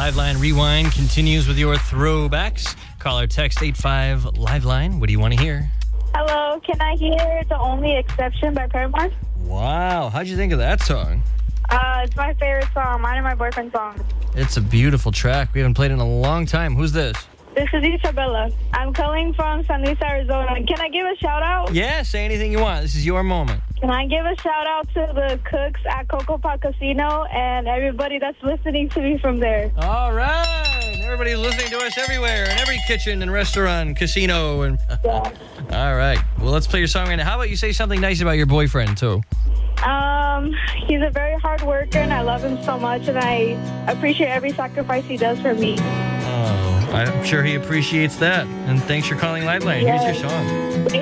Liveline Rewind continues with your throwbacks. Call or text 85 Liveline. What do you want to hear? Hello, can I hear The Only Exception by Paramore? Wow, how'd you think of that song? It's my favorite song. Mine and my boyfriend's song. It's a beautiful track. We haven't played in a long time. Who's this? This is Isabella. I'm calling from San Luis, Arizona. Can I give a shout out? Yeah, say anything you want. This is your moment. Can I give a shout out to the cooks at Coco Pot Casino and everybody that's listening to me from there? All right. Everybody listening to us everywhere, in every kitchen and restaurant, casino. And Yeah. All right. Well, let's play your song right now. How about you say something nice about your boyfriend, too? He's a very hard worker and I love him so much and I appreciate every sacrifice he does for me. Oh, I'm sure he appreciates that. And thanks for calling Liveline. Here's your song.